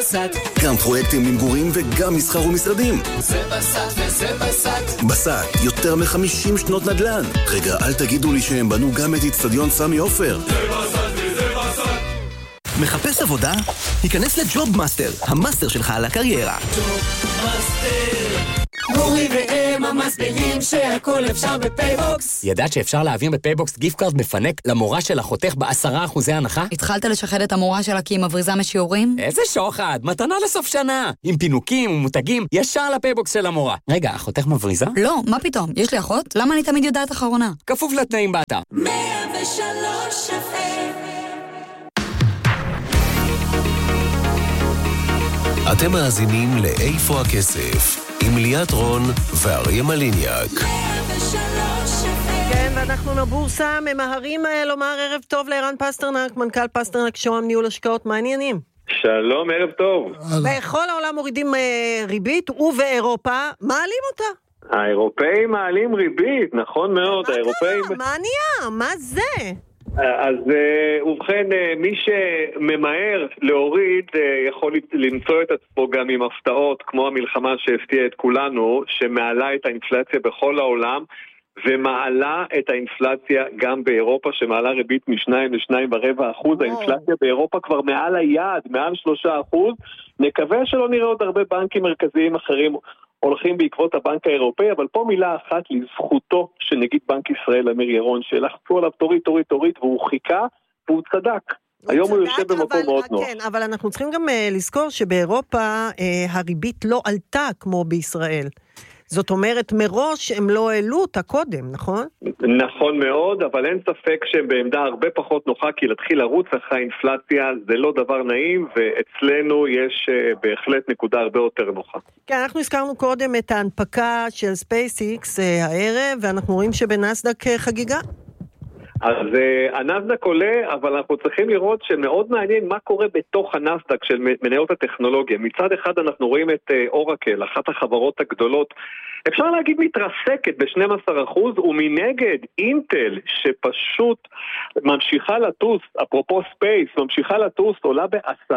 גם פרויקטים למגורים וגם מסחר ומשרדים. זה בסט וזה בסט. בסט, יותר מ-50 שנות נדל"ן. רגע, אל תגידו לי שהם בנו גם את אצטדיון סמי עופר. זה בסט וזה בסט. מחפש עבודה? היכנס לג'וב מאסטר, המאסטר שלך על הקריירה. ג'וב מאסטר. אורי והם המסבירים שהכל אפשר בפייבוקס. ידעת שאפשר להעביר בפייבוקס גיפט קארד מפנק למורה של החותך ב10% הנחה? התחלת לשחד את המורה שלה כי היא מבריזה משיעורים? איזה שוחד, מתנה לסוף שנה. עם פינוקים ומותגים ישר לפייבוקס של המורה. רגע, החותך מבריזה? לא, מה פתאום? יש לי אחות? למה אני תמיד יודעת אחרונה? כפוף לתנאים באתר. 103 FM. אתם מאזינים לאיפה הכסף עם ליאת רון ואריה מליניאק. כן, ואנחנו לבורסה ממהרים לומר ערב טוב לערן פסטרנק, מנכ"ל פסטרנק שוהם ניהול השקעות. מה העניינים? שלום, ערב טוב. בכל העולם מורידים ריבית, ובאירופה מעלים אותה. האירופאים מעלים ריבית, נכון מאוד. מה נהיה? מה זה? אז ובכן, מי שממהר להוריד יכול למצוא את עצמו גם עם הפתעות, כמו המלחמה שהפתיעה את כולנו, שמעלה את האינפלציה בכל העולם, ומעלה את האינפלציה גם באירופה, שמעלה ריבית מ2 ל2.25%. האינפלציה באירופה כבר מעל היעד, מעל 3%. נקווה שלא נראה עוד הרבה בנקים מרכזיים אחרים הולכים בעקבות הבנק האירופאי, אבל פה מילה אחת לזכותו של נגיד בנק ישראל, אמיר ירון, שלחצו עליו תורית, והוא חיכה, והוא צדק. היום הוא יושב במקום מאוד נוח. כן, אבל אנחנו צריכים גם לזכור שבאירופה הריבית לא עלתה כמו בישראל. זאת אומרת, מראש הם לא העלו אותה קודם, נכון? נכון מאוד, אבל אין ספק שהם בעמדה הרבה פחות נוחה, כי להתחיל לרוץ אחרי האינפלציה זה לא דבר נעים, ואצלנו יש בהחלט נקודה הרבה יותר נוחה. כן, אנחנו הזכרנו קודם את ההנפקה של SpaceX הערב, ואנחנו רואים שבנסדק חגיגה. אז הנסדק עולה, אבל אנחנו צריכים לראות שמאוד מעניין מה קורה בתוך הנסדק של מניות הטכנולוגיה. מצד אחד אנחנו רואים את אורקל, אחת החברות הגדולות, אפשר להגיד מתרסקת ב-12%, ומנגד אינטל שפשוט ממשיכה לטוס, אפרופו ספייס, ממשיכה לטוס, עולה ב10%,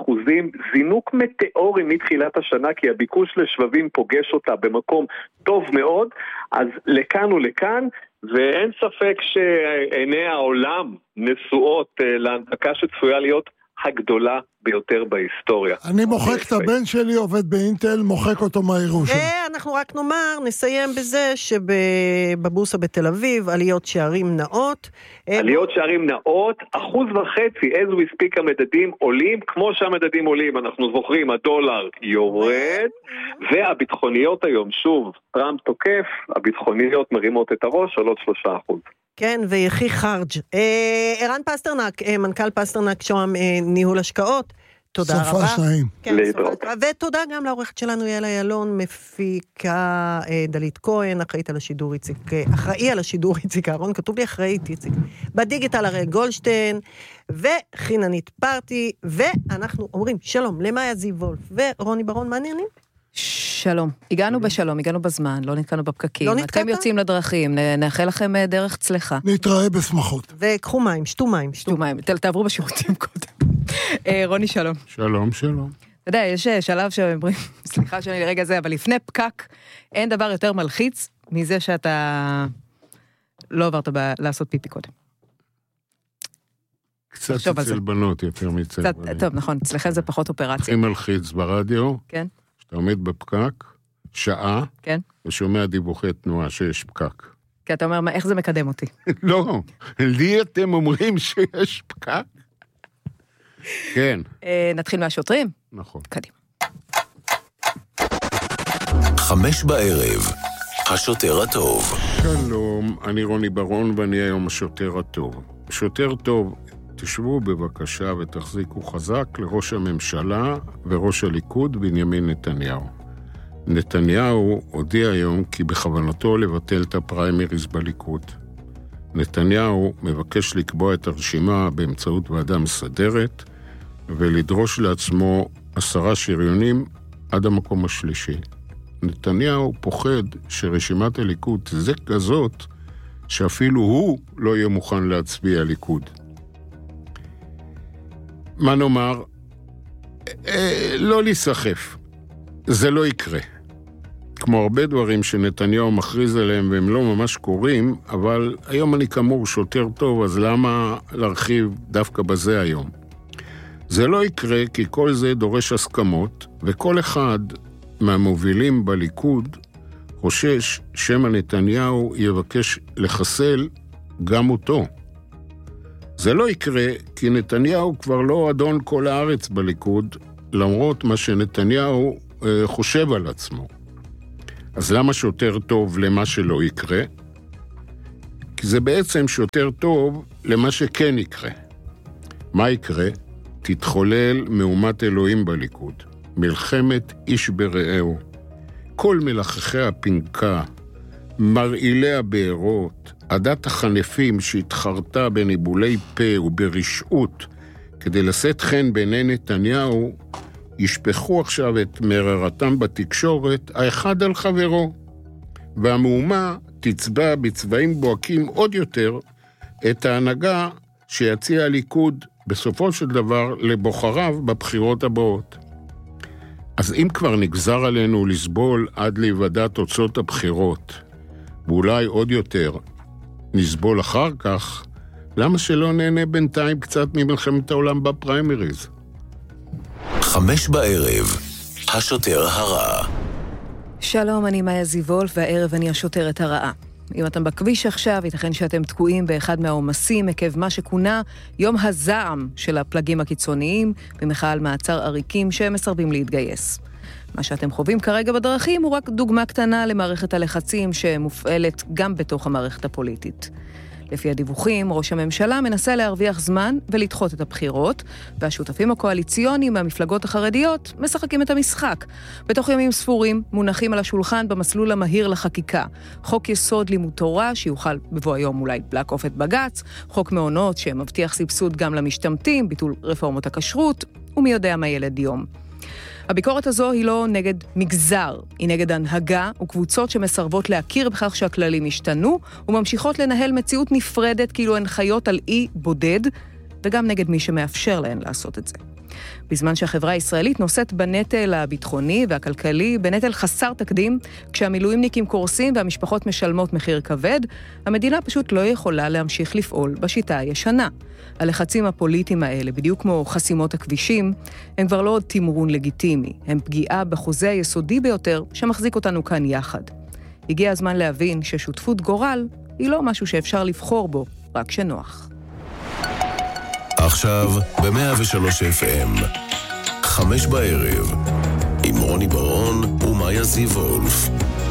זינוק מטאורי מתחילת השנה, כי הביקוש לשבבים פוגש אותה במקום טוב מאוד, אז לכאן ולכאן, ואין ספק שעיני העולם נשואות להנפקה שצפויה להיות הגדולה ביותר בהיסטוריה. אני מוחק את הבן שלי, עובד באינטל, מוחק אותו מהירושה. ואנחנו רק נסיים בזה שבבורסה בתל אביב, עליות שערים נאות. עליות שערים נאות, 1.5%, as we speak המדדים עולים, כמו שהמדדים עולים, אנחנו זוכרים, הדולר יורד, והביטחוניות היום, שוב, טראמפ תוקף, הביטחוניות מרימות את הראש, עולות 3%. כן, ויחי חרג'. ערן פסטרנק, מנכ"ל פסטרנק שוהם ניהול השקעות, תודה רבה. סופה שניים. כן, ותודה גם לעורכת שלנו יאלה ילון, מפיקה דלית כהן, אחראי על השידור איציק אהרון, כתוב לי אחראית איציק. בדיגיטל הרי גולדשטיין, וחיננית פרטי, ואנחנו אומרים שלום למאיה זיו וולף ורוני ברון, מה העניינים? שלום. הגענו בשלום, הגענו בזמן, לא נתקענו בפקקים. לא נתקעת? אתם יוצאים לדרכים, נאחל לכם דרך צלחה. נתראה בשמחות. וקחו מים, שתו מים. תעברו בשירותים קודם. רוני, שלום. שלום. אתה יודע, יש שלב שאומרים, סליחה שאני לרגע זה, אבל לפני פקק, אין דבר יותר מלחיץ מזה שאתה לא עברת לעשות פיפי קודם. קצת אצל בנות יותר מצל בנים. טוב, נכון, אצלכם זה פחות אופרציה. הכי מלחיץ ברדיו. כן. אתה עומד בפקק, שעה, כן. ושומע דיווחי תנועה שיש פקק. כי אתה אומר, איך זה מקדם אותי? לא, לי אתם אומרים שיש פקק? כן. נתחיל מהשוטרים? נכון. קדימה. 5:00, השוטר הטוב. שלום, אני רוני ברון ואני היום השוטר הטוב. שוטר טוב, תשבו בבקשה ותחזיקו חזק לראש הממשלה וראש הליכוד בנימין נתניהו. נתניהו הודיע היום כי בכוונתו לבטל את הפריימריז בליכוד. נתניהו מבקש לקבוע את הרשימה באמצעות ועדה מסדרת ולדרוש לעצמו 10 שריונים עד המקום השלישי. נתניהו פוחד שרשימת הליכוד זה כזאת שאפילו הוא לא יהיה מוכן להצביע ליכוד. מה נאמר? לא להיסחף. זה לא יקרה. כמו הרבה דברים שנתניהו מכריז עליהם והם לא ממש קורים, אבל היום אני כאמור שוטר טוב, אז למה להרחיב דווקא בזה היום? זה לא יקרה כי כל זה דורש הסכמות, וכל אחד מהמובילים בליכוד חושש שמא נתניהו יבקש לחסל גם אותו. זה לא יקרה כי נתניהו כבר לא אדון כל הארץ בליכוד, למרות מה שנתניהו חושב על עצמו. אז למה שוטר טוב למה שלא יקרה? כי זה בעצם שוטר טוב למה שכן יקרה. מה יקרה? תתחולל מהומת אלוהים בליכוד. מלחמת איש ברעהו. כל מלחכי הפנקה, מרעילי הבארות, עדת החנפים שהתחרתה בניבולי פה וברשעות כדי לשאת חן בעיני נתניהו, ישפכו עכשיו את מררתם בתקשורת האחד על חברו, והמהומה תצבע בצבעים בוהקים עוד יותר את ההנהגה שיציע הליכוד בסופו של דבר לבוחריו בבחירות הבאות. אז אם כבר נגזר עלינו לסבול עד להיוודע תוצאות הבחירות, ואולי עוד יותר נסבול אחר כך, למה שלא נהנה בינתיים קצת ממלחמת העולם בפריימריז? 5:00, השוטר הרע. שלום, אני מאיה זיבולף, והערב אני השוטרת הרעה. אם אתם בכביש עכשיו, ייתכן שאתם תקועים באחד מהעומסים עקב מה שכונה יום הזעם של הפלגים הקיצוניים, במחאה על מעצר עריקים שמסרבים להתגייס. מה שאתם חווים כרגע בדרכים הוא רק דוגמה קטנה למערכת הלחצים שמופעלת גם בתוך המערכת הפוליטית. לפי הדיווחים, ראש הממשלה מנסה להרוויח זמן ולדחות את הבחירות, והשותפים הקואליציוניים מהמפלגות החרדיות משחקים את המשחק. בתוך ימים ספורים מונחים על השולחן במסלול המהיר לחקיקה. חוק יסוד לימוד תורה, שיוכל בבוא היום אולי לעקוף את בג"ץ, חוק מעונות שמבטיח סבסוד גם למשתמטים, ביטול רפורמות הכשרות, ומי יודע מה ילד יום. הביקורת הזו היא לא נגד מגזר, היא נגד הנהגה וקבוצות שמסרבות להכיר בכך שהכללים השתנו, וממשיכות לנהל מציאות נפרדת כאילו הן חיות על אי בודד, וגם נגד מי שמאפשר להן לעשות את זה. בזמן שהחברה הישראלית נושאת בנטל הביטחוני והכלכלי, בנטל חסר תקדים, כשהמילואימניקים קורסים והמשפחות משלמות מחיר כבד, המדינה פשוט לא יכולה להמשיך לפעול בשיטה הישנה. הלחצים הפוליטיים האלה, בדיוק כמו חסימות הכבישים, הם כבר לא עוד תמרון לגיטימי, הם פגיעה בחוזה היסודי ביותר שמחזיק אותנו כאן יחד. הגיע הזמן להבין ששותפות גורל היא לא משהו שאפשר לבחור בו, רק שנוח. עכשיו ב-103 FM, 5:00, עם רוני ברון ומאיה זיבולף.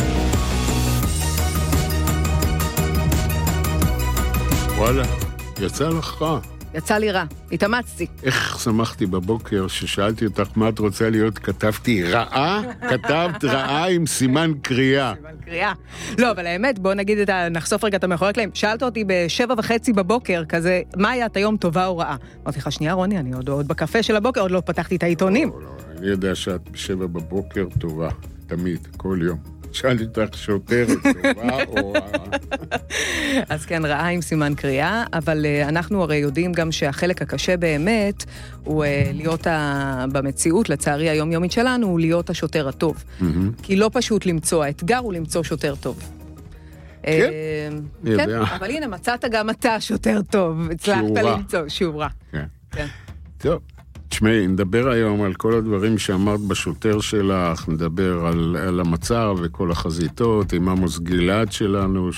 וואלה, יצא לך רע. יצא לי רע, התאמצתי. איך שמחתי בבוקר ששאלתי אותך מה את רוצה להיות, כתבתי רעה, כתבת רעה עם סימן קריאה. סימן קריאה. לא, אבל האמת, בוא נגיד נחשוף רגע את המאחורי הקלעים. שאלת אותי ב7:30 בבוקר, כזה, מה היה את היום טובה או רעה? אמרתי לך, שנייה רוני, אני עוד בקפה של הבוקר, עוד לא פתחתי את העיתונים. לא, אני יודע שאת ב7 בבוקר טובה, תמיד, כל יום. שאלתי אותך שוטרת טובה או רעה. אז כן, רעה עם סימן קריאה, אבל אנחנו הרי יודעים גם שהחלק הקשה באמת הוא להיות במציאות, לצערי היומיומית שלנו, הוא להיות השוטר הטוב. כי לא פשוט למצוא, האתגר הוא למצוא שוטר טוב. כן, כן, אבל הנה, מצאת גם אתה שוטר טוב, הצלחת למצוא, שהוא רע. כן. טוב. תשמעי, נדבר היום על כל הדברים שאמרת בשוטר שלך, נדבר על המצב וכל החזיתות, עם עמוס גלעד שלנו,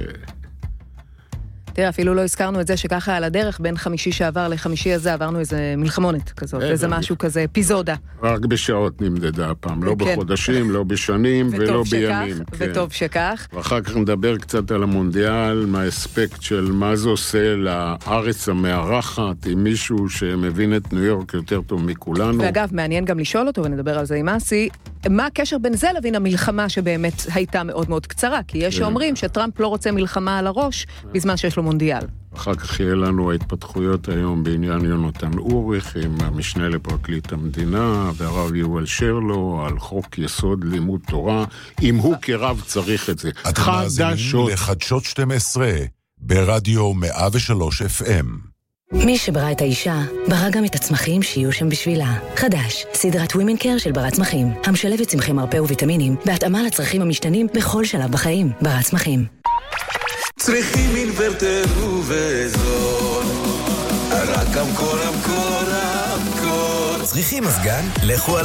תראה, אפילו לא הזכרנו את זה שככה על הדרך, בין חמישי שעבר לחמישי הזה, עברנו איזה מלחמונת כזאת, איזה משהו כזה, אפיזודה. רק בשעות נמדדה הפעם, לא בחודשים, לא בשנים ולא בימים. וטוב שכך. ואחר כך נדבר קצת על המונדיאל, מהאספקט של מה זה עושה לארץ המארחת, עם מישהו שמבין את ניו יורק יותר טוב מכולנו. ואגב, מעניין גם לשאול אותו, ונדבר על זה עם אסי, מה הקשר בין זה לבין המלחמה שבאמת הייתה מאוד מאוד קצרה? כי יש שאומרים שטראמפ לא רוצה מלחמה על הראש, בזמן שיש לו מונדיאל. אחר כך יהיה לנו ההתפתחויות היום בעניין יונתן אוריך, עם המשנה לפרקליט המדינה, והרב יובל שרלו, על חוק יסוד לימוד תורה, אם הוא כרב צריך את זה. אתם מאזינים לחדשות 12, ברדיו 103 FM. מי שברא את האישה, ברא גם את הצמחים שיהיו שם בשבילה. חדש, סדרת ווימן קר של ברת צמחים, המשלבת צמחי מרפא וויטמינים, בהתאמה לצרכים המשתנים בכל שלב בחיים. ברת צמחים. צריכים אינוורטר ובזול, רק המקור. צריכים מזגן? לכו על